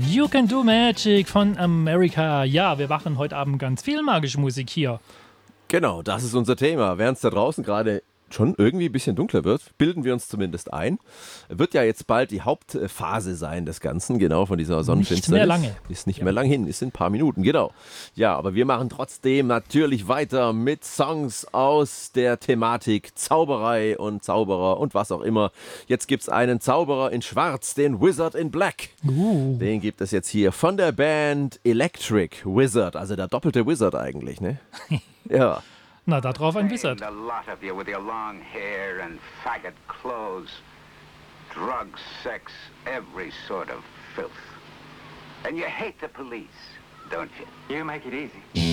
You Can Do Magic von America. Ja, wir machen heute Abend ganz viel magische Musik hier. Genau, das ist unser Thema. Während es da draußen gerade schon irgendwie ein bisschen dunkler wird, bilden wir uns zumindest ein. Wird ja jetzt bald die Hauptphase sein des Ganzen, genau, von dieser Sonnenfinsternis. Nicht mehr lange. Ist nicht mehr lang hin, ist in ein paar Minuten, genau. Ja, aber wir machen trotzdem natürlich weiter mit Songs aus der Thematik Zauberei und Zauberer und was auch immer. Jetzt gibt es einen Zauberer in Schwarz, den Wizard in Black. Den gibt es jetzt hier von der Band Electric Wizard, also der doppelte Wizard eigentlich, ne? Ja. Na, da drauf ein Wizard. The lot of you with your long hair and faggot clothes. Drugs, sex, every sort of filth. And you hate the police, don't you? You make it easy.